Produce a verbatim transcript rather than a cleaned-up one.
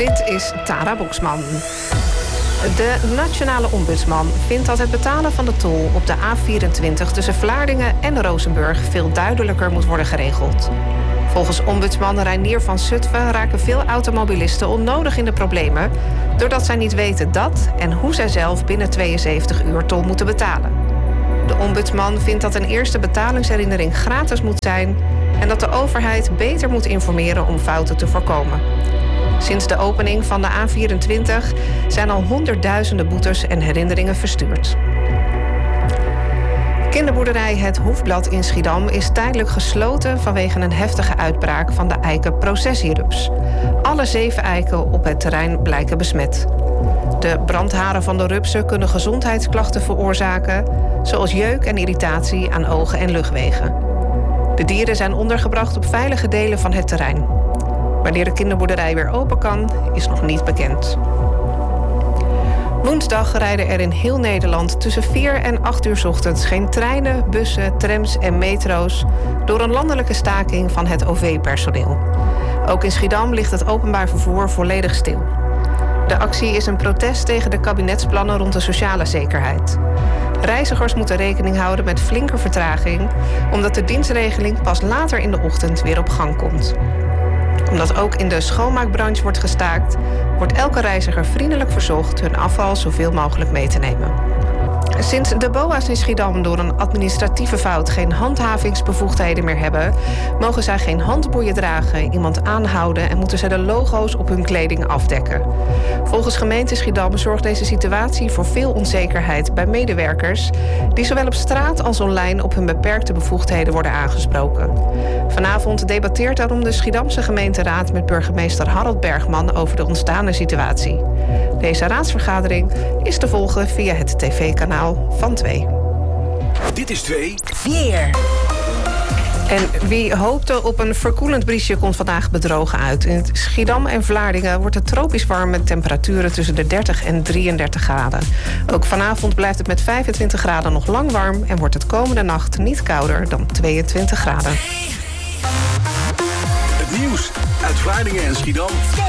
Dit is Tara Boxman. De nationale ombudsman vindt dat het betalen van de tol op de A vierentwintig tussen Vlaardingen en Rozenburg veel duidelijker moet worden geregeld. Volgens ombudsman Reinier van Zutphen raken veel automobilisten onnodig in de problemen, doordat zij niet weten dat en hoe zij zelf binnen tweeënzeventig uur tol moeten betalen. De ombudsman vindt dat een eerste betalingsherinnering gratis moet zijn en dat de overheid beter moet informeren om fouten te voorkomen. Sinds de opening van de A vierentwintig zijn al honderdduizenden boetes en herinneringen verstuurd. Kinderboerderij Het Hoefblad in Schiedam is tijdelijk gesloten vanwege een heftige uitbraak van de eikenprocessierups. Alle zeven eiken op het terrein blijken besmet. De brandharen van de rupsen kunnen gezondheidsklachten veroorzaken, zoals jeuk en irritatie aan ogen en luchtwegen. De dieren zijn ondergebracht op veilige delen van het terrein. Wanneer de kinderboerderij weer open kan, is nog niet bekend. Woensdag rijden er in heel Nederland tussen vier en acht uur 's ochtends geen treinen, bussen, trams en metro's door een landelijke staking van het O V-personeel. Ook in Schiedam ligt het openbaar vervoer volledig stil. De actie is een protest tegen de kabinetsplannen rond de sociale zekerheid. Reizigers moeten rekening houden met flinke vertraging, omdat de dienstregeling pas later in de ochtend weer op gang komt. Omdat ook in de schoonmaakbranche wordt gestaakt, wordt elke reiziger vriendelijk verzocht hun afval zoveel mogelijk mee te nemen. Sinds de B O A's in Schiedam door een administratieve fout geen handhavingsbevoegdheden meer hebben, mogen zij geen handboeien dragen, iemand aanhouden en moeten zij de logo's op hun kleding afdekken. Volgens gemeente Schiedam zorgt deze situatie voor veel onzekerheid bij medewerkers, die zowel op straat als online op hun beperkte bevoegdheden worden aangesproken. Vanavond debatteert daarom de Schiedamse gemeenteraad met burgemeester Harold Bergman over de ontstane situatie. Deze raadsvergadering is te volgen via het tv-kanaal van twee. Dit is twee. Weer. En wie hoopte op een verkoelend briesje komt vandaag bedrogen uit. In Schiedam en Vlaardingen wordt het tropisch warm met temperaturen tussen de dertig en drieëndertig graden. Ook vanavond blijft het met vijfentwintig graden nog lang warm en wordt het komende nacht niet kouder dan tweeëntwintig graden. Het nieuws uit Vlaardingen en Schiedam.